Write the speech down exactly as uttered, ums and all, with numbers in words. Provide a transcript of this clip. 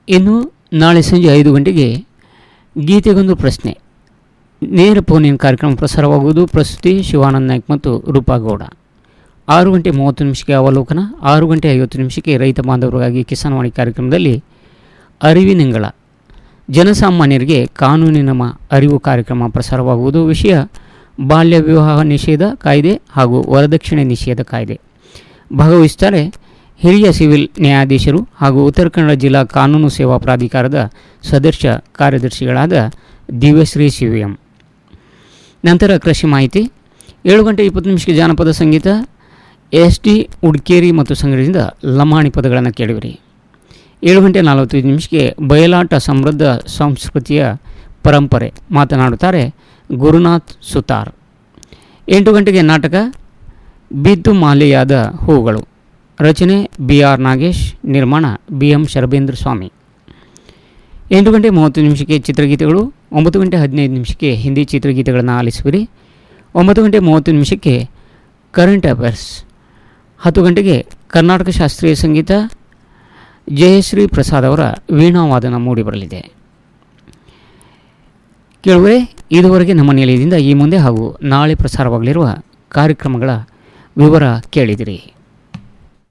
ಇನ್ನು ನಾಳೆ ಸಂಜೆ ಐದು ಗಂಟೆಗೆ ಗೀತೆಗೊಂದು ಪ್ರಶ್ನೆ ನೇರ ಫೋನಿನ ಕಾರ್ಯಕ್ರಮ ಪ್ರಸಾರವಾಗುವುದು. ಪ್ರಸ್ತುತಿ ಶಿವಾನಂದ ನಾಯ್ಕ್ ಮತ್ತು ರೂಪಾಗೌಡ. ಆರು ಗಂಟೆ ಮೂವತ್ತು ನಿಮಿಷಕ್ಕೆ ಅವಲೋಕನ, ಆರು ಗಂಟೆ ಐವತ್ತು ನಿಮಿಷಕ್ಕೆ ರೈತ ಬಾಂಧವರಿಗಾಗಿ ಕಿಸಾನ್ವಾಣಿ ಕಾರ್ಯಕ್ರಮದಲ್ಲಿ ಅರಿವಿನಂಗಳ ಜನಸಾಮಾನ್ಯರಿಗೆ ಕಾನೂನಿನ ಅರಿವು ಕಾರ್ಯಕ್ರಮ ಪ್ರಸಾರವಾಗುವುದು. ವಿಷಯ ಬಾಲ್ಯ ವಿವಾಹ ನಿಷೇಧ ಕಾಯ್ದೆ ಹಾಗೂ ವರದಕ್ಷಿಣೆ ನಿಷೇಧ ಕಾಯ್ದೆ. ಭಾಗವಹಿಸುತ್ತಾರೆ ಹಿರಿಯ ಸಿವಿಲ್ ನ್ಯಾಯಾಧೀಶರು ಹಾಗೂ ಉತ್ತರ ಕನ್ನಡ ಜಿಲ್ಲಾ ಕಾನೂನು ಸೇವಾ ಪ್ರಾಧಿಕಾರದ ಸದಸ್ಯ ಕಾರ್ಯದರ್ಶಿಗಳಾದ ದಿವ್ಯಶ್ರೀ ಸಿವಿಎಂ. ನಂತರ ಕೃಷಿ ಮಾಹಿತಿ. ಏಳು ಗಂಟೆ ಇಪ್ಪತ್ತು ನಿಮಿಷಕ್ಕೆ ಜಾನಪದ ಸಂಗೀತ ಎಸ್ ಡಿ ಉಡ್ಕೇರಿ ಮತ್ತು ಸಂಘದಿಂದ ಲಮಾಣಿ ಪದಗಳನ್ನು ಕೇಳಿವಿರಿ. ಏಳು ಗಂಟೆ ನಲವತ್ತೈದು ನಿಮಿಷಕ್ಕೆ ಬಯಲಾಟ ಸಮೃದ್ಧ ಸಂಸ್ಕೃತಿಯ ಪರಂಪರೆ ಮಾತನಾಡುತ್ತಾರೆ ಗುರುನಾಥ್ ಸುತಾರ್. ಎಂಟು ಗಂಟೆಗೆ ನಾಟಕ ಬಿದ್ದು ಮಾಲೆಯಾದ ಹೂಗಳು, ರಚನೆ ಬಿ ಆರ್ ನಾಗೇಶ್, ನಿರ್ಮಾಣ ಬಿ ಎಂ ಶರಬೇಂದ್ರ ಸ್ವಾಮಿ. ಎಂಟು ಗಂಟೆ ಮೂವತ್ತು ನಿಮಿಷಕ್ಕೆ ಚಿತ್ರಗೀತೆಗಳು. ಒಂಬತ್ತು ಗಂಟೆ ಹದಿನೈದು ನಿಮಿಷಕ್ಕೆ ಹಿಂದಿ ಚಿತ್ರಗೀತೆಗಳನ್ನು ಆಲಿಸುವಿರಿ. ಒಂಬತ್ತು ಗಂಟೆ ಮೂವತ್ತು ನಿಮಿಷಕ್ಕೆ ಕರೆಂಟ್ ಅಫೇರ್ಸ್. ಹತ್ತು ಗಂಟೆಗೆ ಕರ್ನಾಟಕ ಶಾಸ್ತ್ರೀಯ ಸಂಗೀತ ಜಯಶ್ರೀ ಪ್ರಸಾದ್ ಅವರ ವೀಣಾವಾದನ ಮೂಡಿಬರಲಿದೆ. ಕೇಳುವರೆ, ಇದುವರೆಗೆ ನಮ್ಮ ನಿಲಯದಿಂದ ಈ ಮುಂದೆ ಹಾಗೂ ನಾಳೆ ಪ್ರಸಾರವಾಗಲಿರುವ ಕಾರ್ಯಕ್ರಮಗಳ ವಿವರ ಕೇಳಿದಿರಿ.